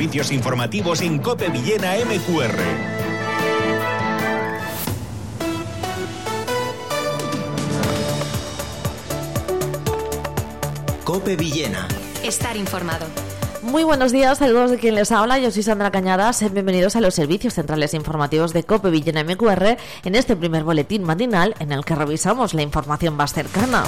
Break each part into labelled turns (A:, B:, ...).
A: servicios informativos en COPE Villena MQR.
B: COPE Villena.
C: Estar informado.
D: Muy buenos días, saludos de quien les habla, yo soy Sandra Cañadas, bienvenidos a los servicios centrales informativos de COPE Villena MQR en este primer boletín matinal en el que revisamos la información más cercana.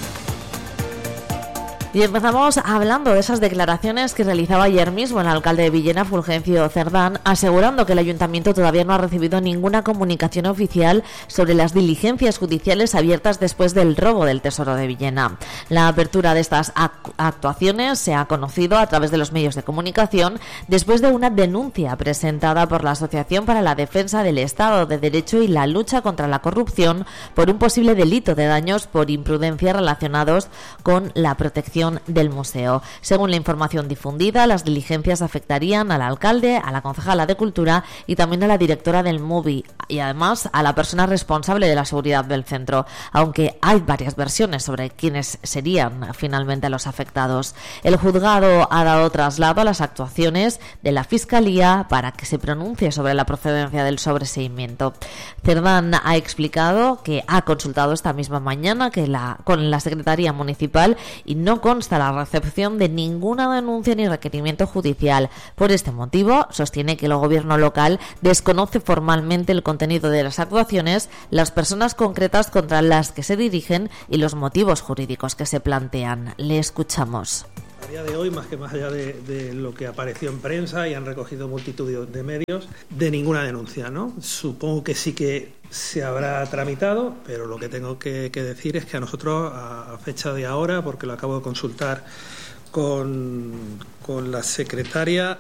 D: Y empezamos hablando de esas declaraciones que realizaba ayer mismo el alcalde de Villena, Fulgencio Cerdán, asegurando que el ayuntamiento todavía no ha recibido ninguna comunicación oficial sobre las diligencias judiciales abiertas después del robo del Tesoro de Villena. La apertura de estas actuaciones se ha conocido a través de los medios de comunicación después de una denuncia presentada por la Asociación para la Defensa del Estado de Derecho y la Lucha contra la Corrupción por un posible delito de daños por imprudencia relacionados con la protección del museo. Según la información difundida, las diligencias afectarían al alcalde, a la concejala de Cultura y también a la directora del MUBI y además a la persona responsable de la seguridad del centro, aunque hay varias versiones sobre quiénes serían finalmente los afectados. El juzgado ha dado traslado a las actuaciones de la Fiscalía para que se pronuncie sobre la procedencia del sobreseimiento. Cerdán ha explicado que ha consultado esta misma mañana con la Secretaría Municipal y no consta la recepción de ninguna denuncia ni requerimiento judicial. Por este motivo, sostiene que el gobierno local desconoce formalmente el contenido de las actuaciones, las personas concretas contra las que se dirigen y los motivos jurídicos que se plantean. Le escuchamos.
E: A día de hoy, más allá de lo que apareció en prensa y han recogido multitud de medios, de ninguna denuncia, ¿no? Supongo que sí que se habrá tramitado, pero lo que tengo que decir es que a nosotros, a fecha de ahora, porque lo acabo de consultar con la secretaria,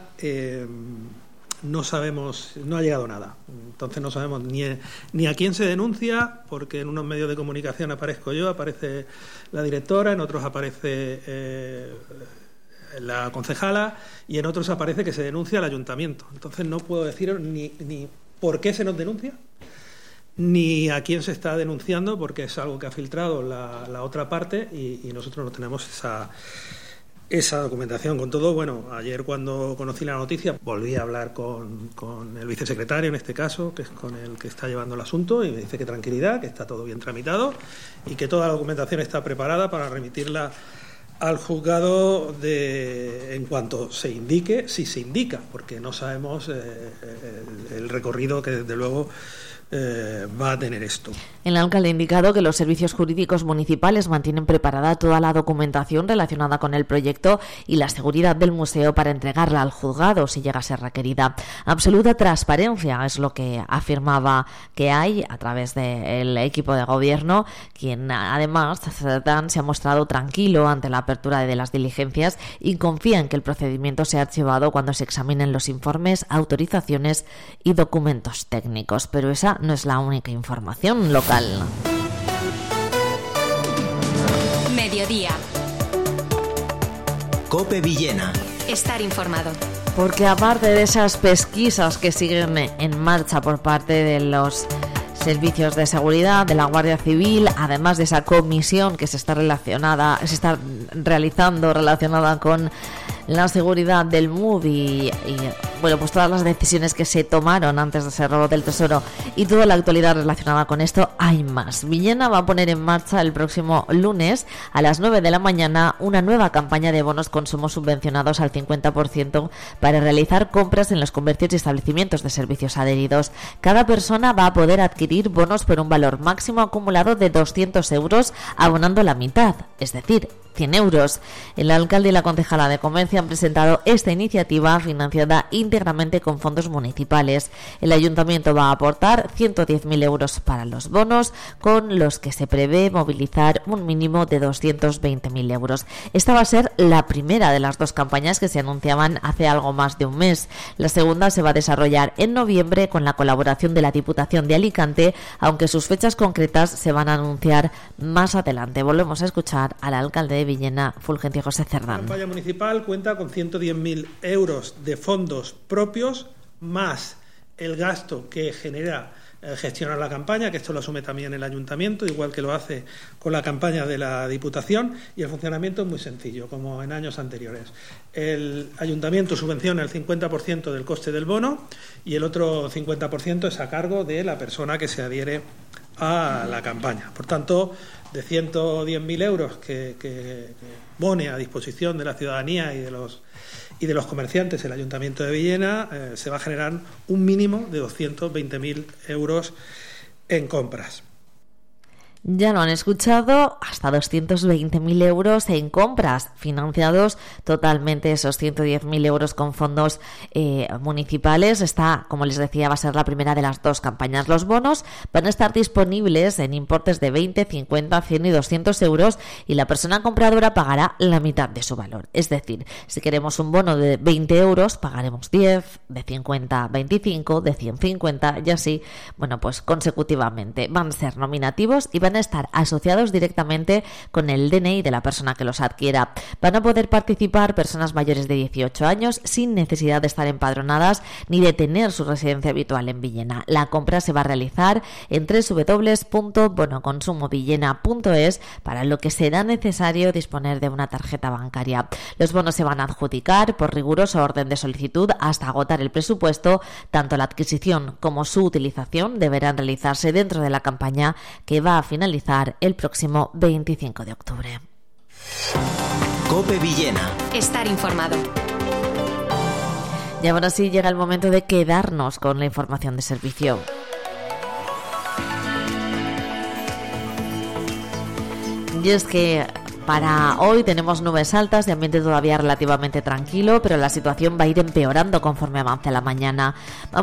E: no sabemos, no ha llegado nada. Entonces no sabemos ni a quién se denuncia, porque en unos medios de comunicación aparezco yo, aparece la directora, en otros aparece la concejala y en otros aparece que se denuncia al ayuntamiento. Entonces no puedo deciros ni por qué se nos denuncia, ni a quién se está denunciando, porque es algo que ha filtrado la otra parte y nosotros no tenemos esa documentación. Con todo, bueno, ayer cuando conocí la noticia volví a hablar con el vicesecretario, en este caso, que es con el que está llevando el asunto, y me dice que tranquilidad, que está todo bien tramitado y que toda la documentación está preparada para remitirla al juzgado en cuanto se indique, si se indica, porque no sabemos el recorrido que desde luego va a tener esto.
D: El alcalde ha indicado que los servicios jurídicos municipales mantienen preparada toda la documentación relacionada con el proyecto y la seguridad del museo para entregarla al juzgado si llega a ser requerida. Absoluta transparencia es lo que afirmaba que hay a través del equipo de gobierno, quien además se ha mostrado tranquilo ante la apertura de las diligencias y confía en que el procedimiento sea archivado cuando se examinen los informes, autorizaciones y documentos técnicos. Pero esa no es la única información local.
C: Mediodía.
B: COPE Villena.
C: Estar informado.
D: Porque aparte de esas pesquisas que siguen en marcha por parte de los servicios de seguridad, de la Guardia Civil, además de esa comisión que se está realizando relacionada con la seguridad del MUBI y bueno, pues todas las decisiones que se tomaron antes de ese robo del Tesoro y toda la actualidad relacionada con esto, hay más. Villena va a poner en marcha el próximo lunes a las 9 de la mañana una nueva campaña de bonos consumo subvencionados al 50% para realizar compras en los comercios y establecimientos de servicios adheridos. Cada persona va a poder adquirir bonos por un valor máximo acumulado de 200 euros, abonando la mitad, es decir, 100 euros. El alcalde y la concejala de Comercio han presentado esta iniciativa financiada íntegramente con fondos municipales. El ayuntamiento va a aportar 110.000 euros para los bonos, con los que se prevé movilizar un mínimo de 220.000 euros. Esta va a ser la primera de las dos campañas que se anunciaban hace algo más de un mes. La segunda se va a desarrollar en noviembre con la colaboración de la Diputación de Alicante, aunque sus fechas concretas se van a anunciar más adelante. Volvemos a escuchar al alcalde de Villena, Fulgencio José Cerdán.
E: La campaña municipal cuenta con 110.000 euros de fondos propios, más el gasto que genera gestionar la campaña, que esto lo asume también el ayuntamiento, igual que lo hace con la campaña de la Diputación, y el funcionamiento es muy sencillo, como en años anteriores. El ayuntamiento subvenciona el 50% del coste del bono y el otro 50% es a cargo de la persona que se adhiere a la campaña. Por tanto, de 110.000 euros que pone a disposición de la ciudadanía y de los comerciantes el Ayuntamiento de Villena, se va a generar un mínimo de 220.000 euros en compras.
D: Ya lo han escuchado, hasta 220.000 euros en compras, financiados totalmente esos 110.000 euros con fondos municipales. Esta, como les decía, va a ser la primera de las dos campañas. Los bonos van a estar disponibles en importes de 20, 50, 100 y 200 euros y la persona compradora pagará la mitad de su valor. Es decir, si queremos un bono de 20 euros, pagaremos 10, de 50, 25, de 100, 50 y así, bueno, pues consecutivamente. Van a ser nominativos y van a estar asociados directamente con el DNI de la persona que los adquiera. Van a poder participar personas mayores de 18 años sin necesidad de estar empadronadas ni de tener su residencia habitual en Villena. La compra se va a realizar en www.bonoconsumovillena.es, para lo que será necesario disponer de una tarjeta bancaria. Los bonos se van a adjudicar por riguroso orden de solicitud hasta agotar el presupuesto. Tanto la adquisición como su utilización deberán realizarse dentro de la campaña que va a finalizar el próximo 25 de octubre.
B: COPE Villena.
C: Estar informado.
D: Y ahora sí llega el momento de quedarnos con la información de servicio. Y es que para hoy tenemos nubes altas y ambiente todavía relativamente tranquilo, pero la situación va a ir empeorando conforme avance la mañana.